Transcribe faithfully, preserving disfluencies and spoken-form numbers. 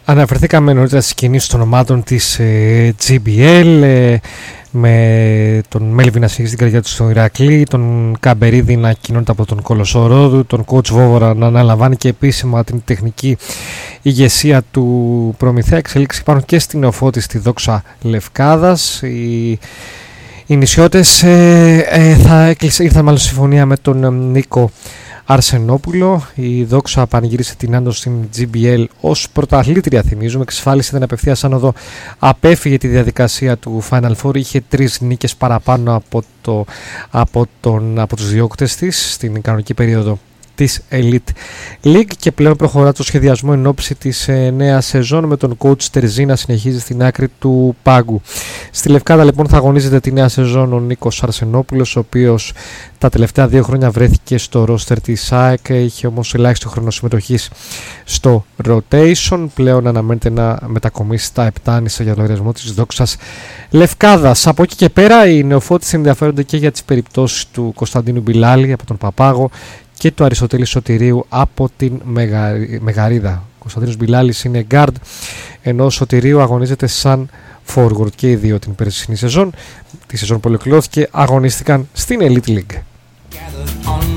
Αναφερθήκαμε νωρίτερα στις κινήσεις των ομάδων της ε, τζι μπι ελ, ε, με τον Μέλβιν να συνεχίσει την καριέρα του στον Ηρακλή, τον Καμπερίδη να κοινώνεται από τον Κολοσσό Ρόδου, τον coach Βόβορα να αναλαμβάνει και επίσημα την τεχνική ηγεσία του Προμηθέα. Εξελίξεις υπάρχουν και στην Νεοφώτη στη Δόξα Λευκάδας. Οι, οι νησιώτες ε, ε, θα έκλεισε, ήρθαν μάλλον συμφωνία με τον ε, Νίκο Αρσενόπουλο. Η Δόξα πανηγύρισε την άντω στην τζι μπι ελ ως πρωταθλήτρια, θυμίζουμε. Εξασφάλισε την απευθείας άνοδο, απέφυγε τη διαδικασία του Final Four. Είχε τρεις νίκες παραπάνω από, το, από, τον, από τους διώκτες της στην κανονική περίοδο της Elite League και πλέον προχωρά το σχεδιασμό εν ώψη της ε, νέας σεζόν, με τον coach Τερζή να συνεχίζει στην άκρη του πάγκου. Στη Λευκάδα λοιπόν θα αγωνίζεται τη νέα σεζόν ο Νίκος Αρσενόπουλος, ο οποίος τα τελευταία δύο χρόνια βρέθηκε στο ρόστερ της ΑΕΚ, είχε όμως ελάχιστο χρόνο συμμετοχής στο rotation. Πλέον αναμένεται να μετακομίσει στα Επτάνησα για λογαριασμό της Δόξας Λευκάδας. Από εκεί και πέρα οι νεοφώτες ενδιαφέρονται και για τις περιπτώσεις του Κωνσταντίνου Μπιλάλη από τον Παπάγο και του Αριστοτέλη Σωτηρίου από την Μεγα... Μεγαρίδα. Ο Κωνσταντίνος Μπιλάλης είναι guard, ενώ ο Σωτηρίου αγωνίζεται σαν forward, και οι δύο την περσινή σεζόν, τη σεζόν που ολοκληρώθηκε, αγωνίστηκαν στην Elite League.